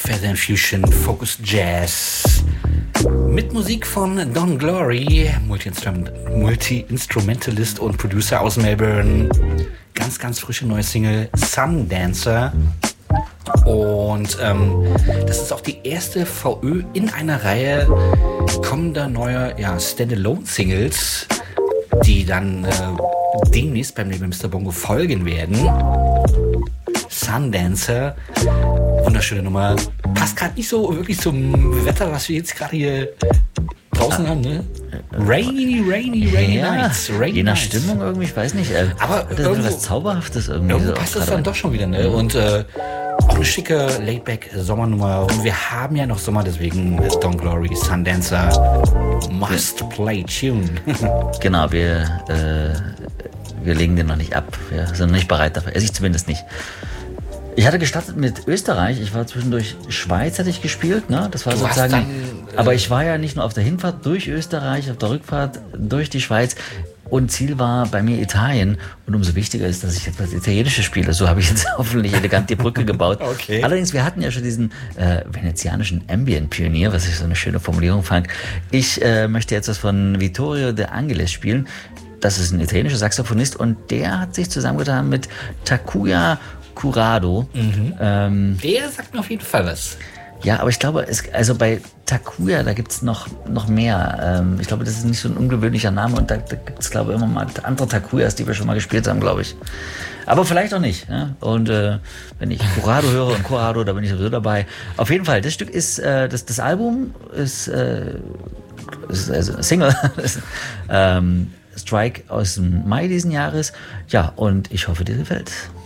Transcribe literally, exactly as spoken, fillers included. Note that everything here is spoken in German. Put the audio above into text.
Feather Infusion, Focus Jazz. Mit Musik von Don Glory, Multi-Instrument- Multi-Instrumentalist und Producer aus Melbourne. Ganz, ganz frische neue Single, Sundancer. Und ähm, das ist auch die erste V Ö in einer Reihe kommender neuer ja, Standalone-Singles, die dann äh, demnächst beim Label Mister Bongo folgen werden. Sundancer, wunderschöne Nummer. Passt gerade nicht so wirklich zum Wetter, was wir jetzt gerade hier draußen ah, haben, ne? Rainy, rainy, rainy ja, nights. Rainy je nach nights. Stimmung irgendwie, ich weiß nicht. Äh, Aber das ist was Zauberhaftes irgendwie. Irgendwo So passt das dann doch schon wieder, ne? Und äh, auch eine schicke Laidback-Sommernummer. Und wir haben ja noch Sommer, deswegen ist Don Glory, Sundancer, Must Play Tune. Genau, wir, äh, wir legen den noch nicht ab. Wir sind noch nicht bereit dafür. Also ich zumindest nicht. Ich hatte gestartet mit Österreich. Ich war zwischendurch Schweiz, hatte ich gespielt, ne? Das war Du sozusagen. hast dann, äh, aber ich war ja nicht nur auf der Hinfahrt durch Österreich, auf der Rückfahrt durch die Schweiz. Und Ziel war bei mir Italien. Und umso wichtiger ist, dass ich jetzt das Italienische spiele. So habe ich jetzt hoffentlich elegant die Brücke gebaut. Okay. Allerdings, wir hatten ja schon diesen äh, venezianischen Ambient-Pionier, was ich so eine schöne Formulierung fand. Ich äh, möchte jetzt was von Vittorio De Angelis spielen. Das ist ein italienischer Saxophonist und der hat sich zusammengetan mit Takuya Kurado. Mhm. Ähm, Der sagt mir auf jeden Fall was. ja, aber ich glaube, es, also bei Takuya, da gibt's noch, noch mehr. Ähm, ich glaube, das ist nicht so ein ungewöhnlicher Name und da, da gibt's, glaube ich, immer mal andere Takuyas, die wir schon mal gespielt haben, glaube ich. Aber vielleicht auch nicht. Ja? Und äh, wenn ich Kurado höre und Kurado, da bin ich sowieso dabei. Auf jeden Fall, das Stück ist, äh, das, das Album ist, äh, ist also Single, ähm, Strike aus dem Mai diesen Jahres. Ja, und ich hoffe, dir gefällt.